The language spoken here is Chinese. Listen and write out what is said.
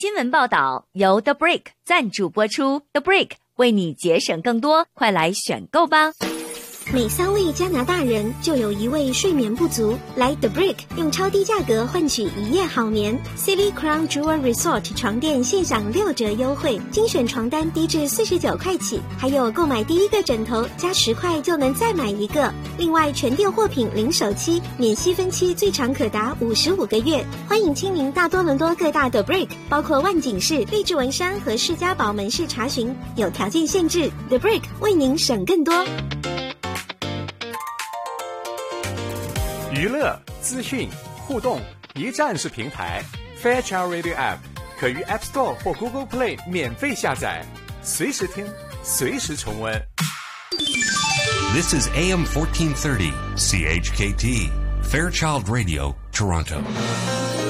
新闻报道由 The Brick 赞助播出 ，The Brick 为你节省更多，快来选购吧！ 每3位加拿大人就有1位睡眠不足，来 The Brick 用超低价格换取1夜好眠。City Crown Jewel Resort 床垫现享6折优惠，精选床单低至49块起，还有购买第1个枕头加10块就能再买1个。另外全店货品零首期，免息分期，最长可达55个月。欢迎亲临大多伦多各大 The Brick， 包括万景市、励志文山和世家堡门市查询，有条件限制。The Brick 为您省更多。 娱乐、资讯、互动，一站式平台 Fairchild Radio App 可于 App Store 或 Google Play 免费下载，随时听，随时重温。 This is AM 1430 CHKT Fairchild Radio, Toronto.